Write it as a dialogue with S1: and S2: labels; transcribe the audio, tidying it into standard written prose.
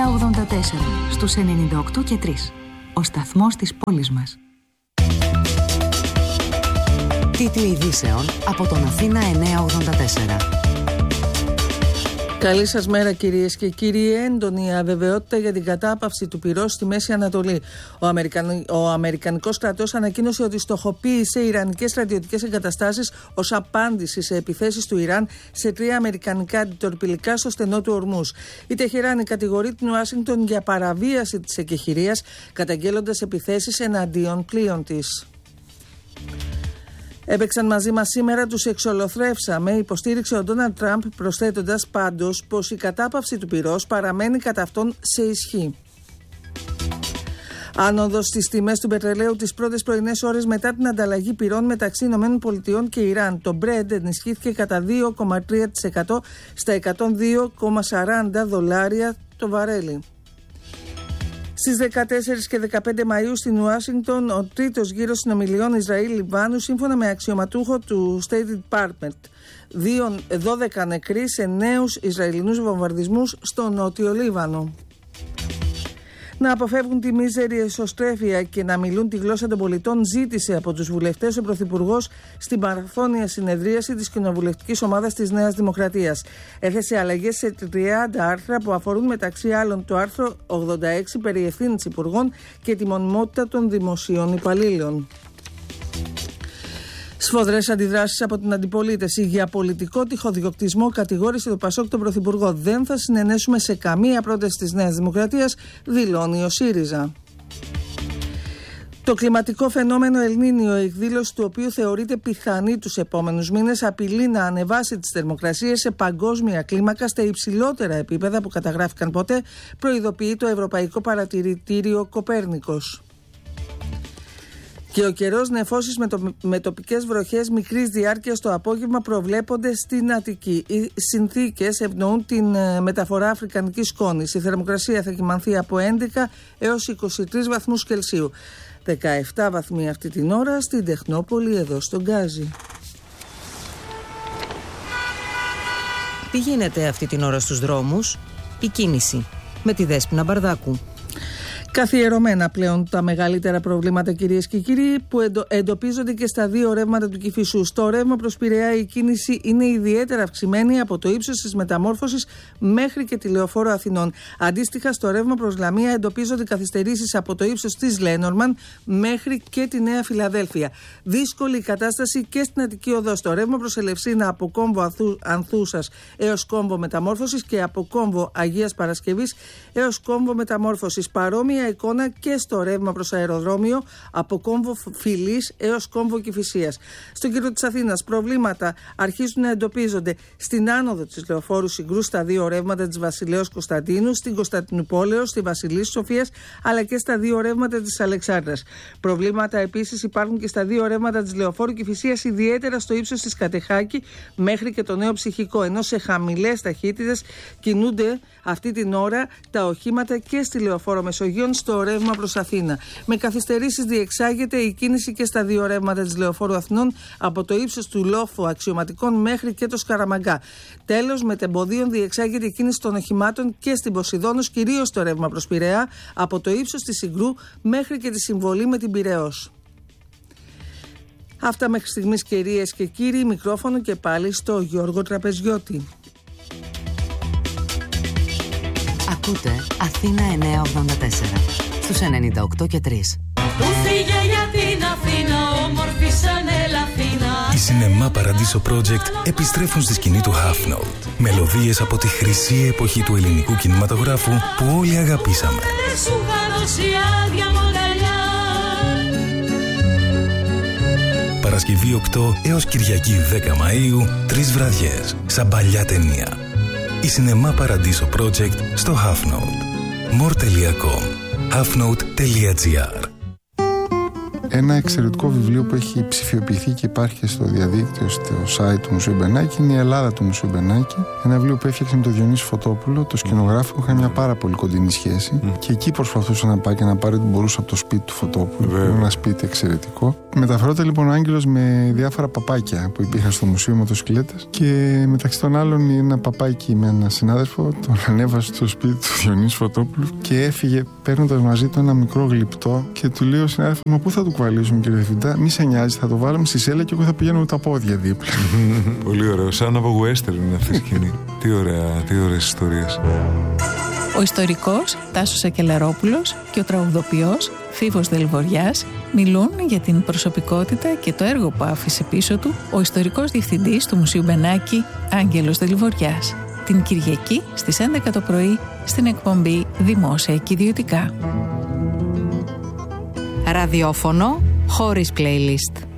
S1: στους 98 και 3. Ο σταθμός της πόλης μας.
S2: Τίτλοι ειδήσεων από τον Αθήνα 984.
S3: Καλή σας μέρα κυρίες και κύριοι. Έντονη αβεβαιότητα για την κατάπαυση του πυρός στη Μέση Ανατολή. Ο Αμερικανικός στρατός ανακοίνωσε ότι στοχοποίησε ιρανικές στρατιωτικές εγκαταστάσεις ως απάντηση σε επιθέσεις του Ιράν σε 3 αμερικανικά αντιτορπιλικά στο στενό του Ορμούζ. Η Τεχεράνη κατηγορεί την Ουάσιγκτον για παραβίαση της εκεχηρίας, καταγγέλλοντας επιθέσεις εναντίον πλοίων της. Έπαιξαν μαζί μας σήμερα, τους εξολοθρεύσαμε, υποστήριξε ο Ντόναλντ Τραμπ, προσθέτοντας πάντως πως η κατάπαυση του πυρός παραμένει κατά αυτόν σε ισχύ. Άνοδος στις τιμές του πετρελαίου τις πρώτες πρωινές ώρες μετά την ανταλλαγή πυρών μεταξύ ΗΠΑ και Ιράν. Το Brent ενισχύθηκε κατά 2,3% στα $102,40 το βαρέλι. Στις 14 και 15 Μαΐου στην Ουάσιγκτον, ο τρίτος γύρος συνομιλιών Ισραήλ-Λιβάνου, σύμφωνα με αξιωματούχο του State Department. 12 νεκροί σε νέους Ισραηλινούς βομβαρδισμούς στο νότιο Λίβανο. Να αποφεύγουν τη μίζερη εσωστρέφεια και να μιλούν τη γλώσσα των πολιτών, ζήτησε από τους βουλευτές ο Πρωθυπουργός στην μαραθώνια συνεδρίαση της κοινοβουλευτικής ομάδας της Νέας Δημοκρατίας. Έθεσε αλλαγές σε 30 άρθρα που αφορούν μεταξύ άλλων το άρθρο 86 περί ευθύνης υπουργών και τη μονιμότητα των δημοσίων υπαλλήλων. Σφοδρές αντιδράσεις από την αντιπολίτευση. Για πολιτικό τυχοδιοκτισμό κατηγόρησε το Πασόκ τον Πρωθυπουργό. Δεν θα συνενέσουμε σε καμία πρόταση της Νέας Δημοκρατίας, δηλώνει ο ΣΥΡΙΖΑ. Το κλιματικό φαινόμενο Ελνίνιο, η εκδήλωση του οποίου θεωρείται πιθανή τους επόμενους μήνες, απειλεί να ανεβάσει τις θερμοκρασίες σε παγκόσμια κλίμακα στα υψηλότερα επίπεδα που καταγράφηκαν ποτέ, προειδοποιεί το Ευρωπαϊκό Παρατηρητήριο Κοπέρνικος. Και ο καιρός, νεφώσεις με τοπικές βροχές μικρής διάρκειας το απόγευμα προβλέπονται στην Αττική. Οι συνθήκες ευνοούν την μεταφορά αφρικανικής σκόνης. Η θερμοκρασία θα κυμανθεί από 11 έως 23 βαθμούς Κελσίου. 17 βαθμοί αυτή την ώρα στην Τεχνόπολη, εδώ στον Γκάζι.
S2: Τι γίνεται αυτή την ώρα στους δρόμους? Η κίνηση με τη Δέσποινα Μπαρδάκου.
S3: Καθιερωμένα πλέον τα μεγαλύτερα προβλήματα, κυρίες και κύριοι, που εντοπίζονται και στα 2 ρεύματα του Κηφισού. Στο ρεύμα προς Πειραιά η κίνηση είναι ιδιαίτερα αυξημένη από το ύψος της Μεταμόρφωσης μέχρι και τη Λεωφόρο Αθηνών. Αντίστοιχα, στο ρεύμα προς Λαμία εντοπίζονται καθυστερήσεις από το ύψος της Λένορμαν μέχρι και τη Νέα Φιλαδέλφια. Δύσκολη η κατάσταση και στην Αττική Οδό. Στο ρεύμα προς Ελευσίνα από κόμβο Ανθούσας έως κόμβο Μεταμόρφωσης και από κόμβο Αγίας Παρασκευής έως κόμβο Μεταμόρφωσης. Παρόμοια εικόνα και στο ρεύμα προς αεροδρόμιο από κόμβο Φιλής έως κόμβο Κηφισίας. Στον κύριο της Αθήνας προβλήματα αρχίζουν να εντοπίζονται στην άνοδο της Λεωφόρου Συγκρού στα 2 ρεύματα της Βασιλέως Κωνσταντίνου, στην Κωνσταντινουπόλεως, στη Βασιλής Σοφίας, αλλά και στα 2 ρεύματα της Αλεξάνδρας. Προβλήματα επίσης υπάρχουν και στα 2 ρεύματα της Λεωφόρου Κηφισίας, ιδιαίτερα στο ύψος της Κατεχάκη μέχρι και το Νέο Ψυχικό, ενώ σε χαμηλές ταχύτητες κινούνται αυτή την ώρα τα οχήματα και στη Λεωφόρο Μεσογείων στο ρεύμα προς Αθήνα. Με καθυστερήσεις διεξάγεται η κίνηση και στα 2 ρεύματα της Λεωφόρου Αθηνών από το ύψος του Λόφου Αξιωματικών μέχρι και το Σκαραμαγκά. Τέλος, με τεμποδίων διεξάγεται η κίνηση των οχημάτων και στην Ποσειδώνος, κυρίως στο ρεύμα προς Πειραιά, από το ύψος της Συγκρού μέχρι και τη συμβολή με την Πειραιώς. Αυτά μέχρι στιγμής, κυρίες και κύριοι. Μικρόφωνο και πάλι στο Γιώργο Τραπεζιώτη.
S2: Ακούτε Αθήνα 984 στους 98 και 3.
S4: Οι Σινεμά Παραντίσο Project επιστρέφουν στη σκηνή του Half Note. Μελωδίες από τη χρυσή εποχή του ελληνικού κινηματογράφου που όλοι αγαπήσαμε. Παρασκευή 8 έως Κυριακή 10 Μαΐου, 3 βραδιές, σαν παλιά ταινία. Η Σινεμά Παραντίσο Project στο Half Note. more.com halfnote.gr.
S5: Ένα εξαιρετικό βιβλίο που έχει ψηφιοποιηθεί και υπάρχει και στο διαδίκτυο, στο site του Μουσείου Μπενάκη, είναι η Ελλάδα του Μουσείου Μπενάκη. Ένα βιβλίο που έφτιαξε με τον Διονύση Φωτόπουλο, το σκηνογράφο, που είχαν μια πάρα πολύ κοντινή σχέση. Και εκεί προσπαθούσε να πάει και να πάρει ό,τι μπορούσε από το σπίτι του Φωτόπουλου. Ένα σπίτι εξαιρετικό. Μεταφερόταν λοιπόν ο Άγγελος με διάφορα παπάκια που υπήρχαν στο μουσείο μοτοσυκλέτες. Και μεταξύ των άλλων, ένα παπάκι με έναν συνάδελφο τον ανέβασε στο σπίτι του Διονύση Φωτόπουλου και έφυγε παίρνοντας μαζί του ένα μικρό γλυπτό. Και του λέει ο συνάδελφος: μα πού θα του κουβαλήσουμε, κύριε Διευθυντά? Μη σε νοιάζει, θα το βάλουμε στη σέλα και εγώ θα πηγαίνω με τα πόδια δίπλα.
S6: Πολύ ωραίο. Σαν από western είναι αυτή η σκηνή. Τι ωραίες ιστορίες.
S7: Ο ιστορικός Τάσος Ακελαρόπουλος και ο τραγουδοποιός Φίβος Δελβοριάς μιλούν για την προσωπικότητα και το έργο που άφησε πίσω του ο ιστορικός διευθυντής του Μουσείου Μπενάκη, Άγγελος Δελβοριάς, την Κυριακή στις 11 το πρωί στην εκπομπή Δημόσια και Ιδιωτικά.
S1: Ραδιόφωνο χωρίς playlist.